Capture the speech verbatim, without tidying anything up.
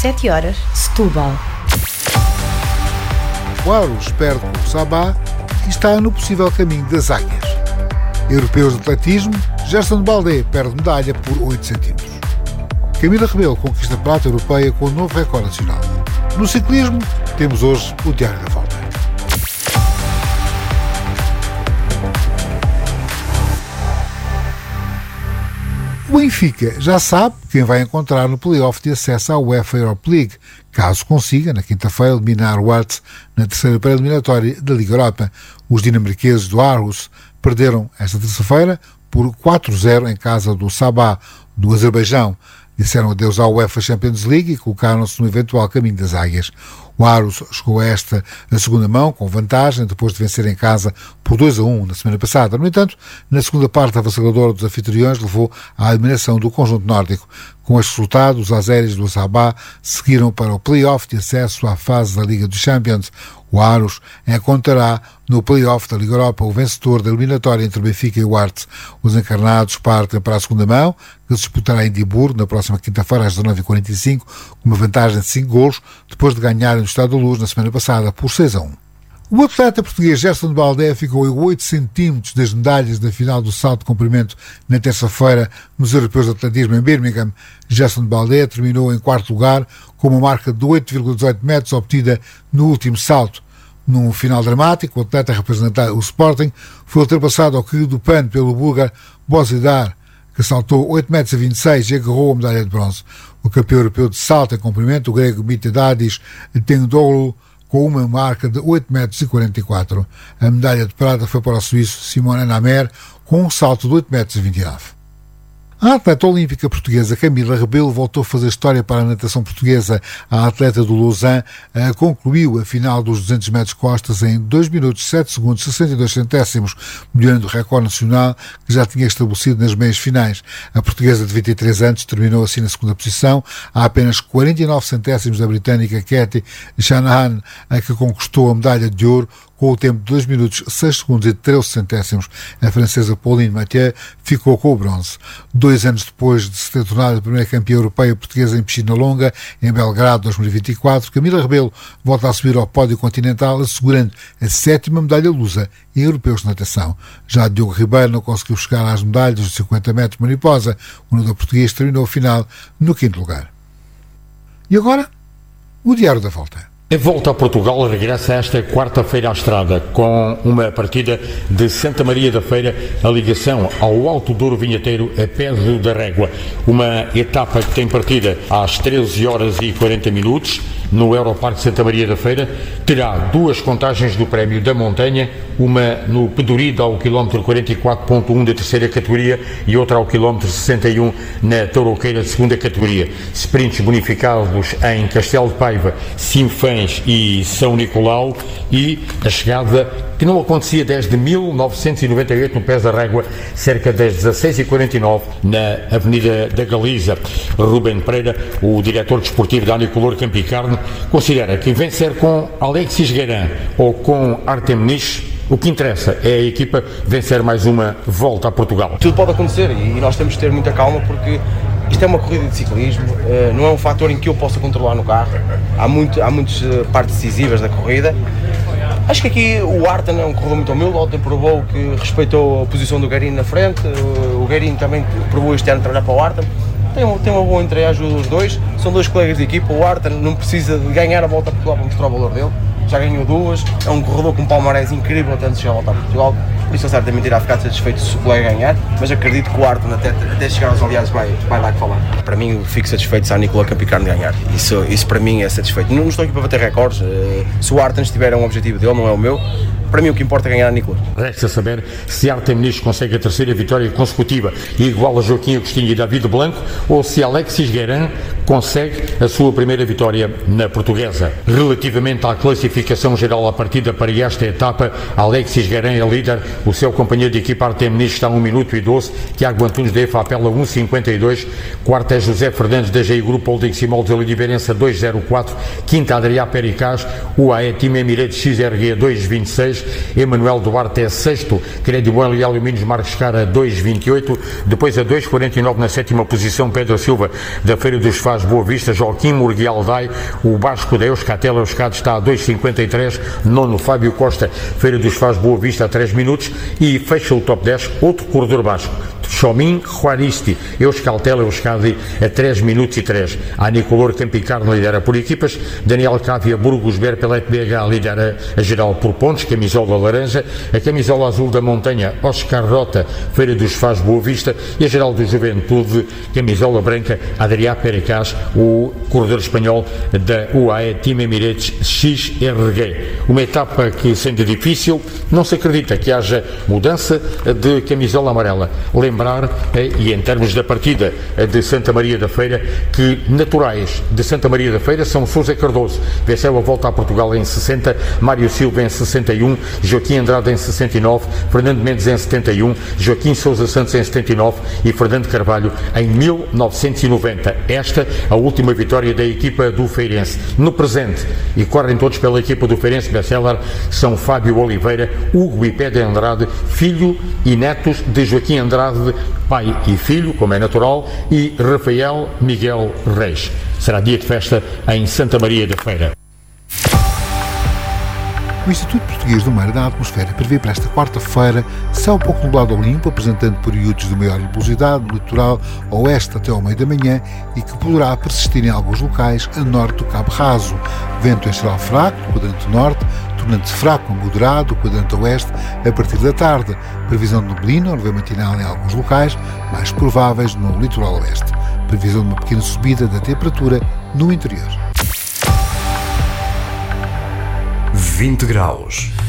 sete horas, Setúbal. O Aros perde o Sabá e está no possível caminho das águias. Europeus de atletismo, Gerson Baldé perde medalha por oito centímetros. Camila Rebelo conquista prata europeia com um novo recorde nacional. No ciclismo, temos hoje o Diário da Volta. O Benfica já sabe quem vai encontrar no play-off de acesso à UEFA Europa League, caso consiga, na quinta-feira, eliminar o Arts na terceira pré-eliminatória da Liga Europa. Os dinamarqueses do Aarhus perderam esta terça-feira por quatro a zero em casa do Sabah, do Azerbaijão. Disseram adeus à UEFA Champions League e colocaram-se no eventual caminho das águias. O Aarhus chegou a esta a segunda mão, com vantagem, depois de vencer em casa por dois a um na semana passada. No entanto, na segunda parte, a avassaladora dos anfitriões levou à eliminação do conjunto nórdico. Com este resultado, os azeres do Sabah seguiram para o play-off de acesso à fase da Liga dos Champions. O Aarhus encontrará no play-off da Liga Europa o vencedor da eliminatória entre o Benfica e o Arts. Os encarnados partem para a segunda mão, que se disputará em Edimburgo na próxima quinta-feira às dezanove e quarenta e cinco, com uma vantagem de cinco golos, depois de ganharem no Estádio da Luz na semana passada por seis a um. O atleta português Gerson Baldé ficou a oito centímetros das medalhas da final do salto de comprimento na terça-feira nos Europeus de Atletismo em Birmingham. Gerson Baldé terminou em quarto lugar com uma marca de oito vírgula dezoito metros obtida no último salto. Num final dramático, o atleta a representar o Sporting foi ultrapassado ao cair do pano pelo búlgaro Bozidar, que saltou oito metros e vinte e seis e agarrou a medalha de bronze. O campeão europeu de salto em comprimento, o grego Mitadadis Tendoğlu, com uma marca de oito metros e quarenta e quatro. A medalha de prata foi para o suíço Simone Namer, com um salto de oito metros e vinte e nove. A atleta olímpica portuguesa Camila Rebelo voltou a fazer história para a natação portuguesa. A atleta do Lausanne uh, concluiu a final dos duzentos metros costas em dois minutos, sete segundos, sessenta e dois centésimos, melhorando o recorde nacional que já tinha estabelecido nas meias finais. A portuguesa de vinte e três anos terminou assim na segunda posição, a apenas quarenta e nove centésimos da britânica Katie Shanahan, a que conquistou a medalha de ouro com o tempo de dois minutos, seis segundos e treze centésimos. A francesa Pauline Mathieu ficou com o bronze. Dois anos depois de se ter tornado a primeira campeã europeia portuguesa em piscina longa, em Belgrado dois mil e vinte e quatro, Camila Rebelo volta a subir ao pódio continental, assegurando a sétima medalha lusa em europeus de natação. Já Diogo Ribeiro não conseguiu chegar às medalhas dos cinquenta metros mariposa. O nadador português terminou a final no quinto lugar. E agora, o Diário da Volta. A Volta a Portugal regressa esta quarta-feira à estrada com uma partida de Santa Maria da Feira, a ligação ao Alto Douro Vinheteiro a Pedro da Régua. Uma etapa que tem partida às treze horas e quarenta minutos no Europarque Santa Maria da Feira. Terá duas contagens do Prémio da Montanha, uma no Pedurido ao quilómetro quarenta e quatro ponto um da terceira categoria e outra ao quilómetro sessenta e um na Tourouqueira de segunda categoria. Sprints bonificados em Castelo de Paiva, Sinfãs e São Nicolau, e a chegada que não acontecia desde mil novecentos e noventa e oito no Pés da Régua, cerca das dezasseis e quarenta e nove na Avenida da Galiza. Rubem Pereira, o diretor desportivo da Anicolor Campicarne, considera que vencer com Alexis Guerin ou com Artem Nish, o que interessa é a equipa vencer mais uma Volta a Portugal. Tudo pode acontecer e nós temos de ter muita calma, porque isto é uma corrida de ciclismo, não é um fator em que eu possa controlar no carro. Há, muito, há muitas partes decisivas da corrida. Acho que aqui o Artem é um corredor muito humilde. Ontem provou que respeitou a posição do Guerin na frente. O Guerin também provou este ano trabalhar para o Artem. Tem uma, tem uma boa entrega dos dois. São dois colegas de equipa. O Artem não precisa de ganhar a Volta a Portugal para mostrar o valor dele. Já ganhou duas. É um corredor com um palmarés incrível até de chegar a Volta a Portugal. Por isso, certamente irá ficar satisfeito se o colega ganhar, mas acredito que o Artem, até, até chegar aos aliados, vai, vai dar que falar. Para mim, fico satisfeito se a Anicolor Campicarne ganhar. Isso, isso para mim é satisfeito. Não, não estou aqui para bater recordes. Se o Artem estiver um objetivo dele, não é o meu. Para mim, o que importa é ganhar a Anicolor. Resta saber se Artem Nish consegue a terceira vitória consecutiva e igual a Joaquim Agostinho e David Blanco, ou se Alexis Guerin consegue a sua primeira vitória na Portuguesa. Relativamente à classificação geral à partida para esta etapa, Alexis Guerin é líder. O seu companheiro de equipa Artem Nish está a um minuto e doze, Tiago Antunes da EFA apela um cinquenta e dois, quarto é José Fernandes da G I Grupo Holding Simoldes Oliveirense dois zero quatro, quinta Adriá Pericaz, U A E Team Emirates X R G dois vinte e seis, Emanuel Duarte é sexto, Credibuel e Alumínios Marques Cara dois vinte e oito, depois a dois quarenta e nove na sétima posição Pedro Silva da Feira dos Fados Faz Boa Vista, Joaquim Murguialdai, o Basco da Euscatel, Euskadi está a dois vírgula cinquenta e três, nono Fábio Costa, Feira dos Faz Boa Vista a três minutos e fecha o top dez, outro corredor basco. Xomin Juaristi, Euskaltel, Euskadi, a três minutos e três. A Nicolor Campicarno lidera por equipas, Daniel Cávia Burgos Berpelet B H lidera a geral por pontos, camisola laranja, a camisola azul da Montanha, Oscar Rota, Feira dos Faz Boa Vista e a geral do Juventude, camisola branca, Adrià Perecas, o corredor espanhol da U A E Team Emirates X R G. Uma etapa que, sendo difícil, não se acredita que haja mudança de camisola amarela. Lembrar, e em termos da partida de Santa Maria da Feira, que naturais de Santa Maria da Feira são Sousa Cardoso, venceu a volta a Portugal em sessenta, Mário Silva em sessenta e um, Joaquim Andrade em sessenta e nove, Fernando Mendes em setenta e um, Joaquim Sousa Santos em setenta e nove e Fernando Carvalho em mil novecentos e noventa. Esta a última vitória da equipa do Feirense. No presente, e correm todos pela equipa do Feirense Becelar, são Fábio Oliveira, Hugo Ipede Andrade, filho e netos de Joaquim Andrade, pai e filho, como é natural, e Rafael Miguel Reis. Será dia de festa em Santa Maria da Feira. O Instituto Português do Mar e da Atmosfera prevê para esta quarta-feira céu pouco nublado ao limpo, apresentando períodos de maior nebulosidade no litoral oeste até ao meio da manhã e que poderá persistir em alguns locais a norte do Cabo Raso. Vento em geral fraco, do quadrante norte, tornando-se fraco a moderado, do quadrante oeste, a partir da tarde. Previsão de neblina ou nuvem matinal em alguns locais, mais prováveis no litoral oeste. Previsão de uma pequena subida da temperatura no interior. vinte graus.